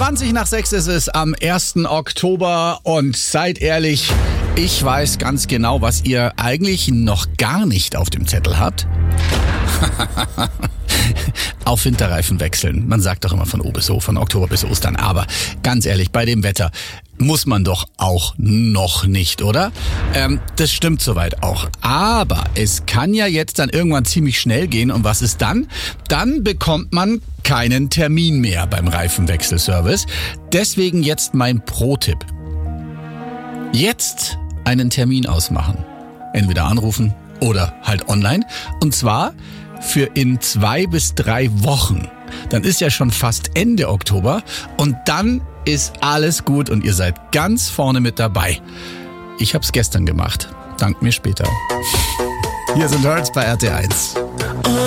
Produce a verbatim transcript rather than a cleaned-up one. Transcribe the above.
zwanzig nach sechs ist es am ersten Oktober und seid ehrlich, ich weiß ganz genau, was ihr eigentlich noch gar nicht auf dem Zettel habt. Auf Winterreifen wechseln. Man sagt doch immer von O bis O, von Oktober bis Ostern. Aber ganz ehrlich, bei dem Wetter muss man doch auch noch nicht, oder? Ähm, das stimmt soweit auch. Aber es kann ja jetzt dann irgendwann ziemlich schnell gehen. Und was ist dann? Dann bekommt man keinen Termin mehr beim Reifenwechselservice. Deswegen jetzt mein Pro-Tipp. Jetzt einen Termin ausmachen. Entweder anrufen oder halt online. Und zwar für in zwei bis drei Wochen. Dann ist ja schon fast Ende Oktober und dann ist alles gut und ihr seid ganz vorne mit dabei. Ich hab's gestern gemacht. Dank mir später. Hier sind Hurts bei R T eins.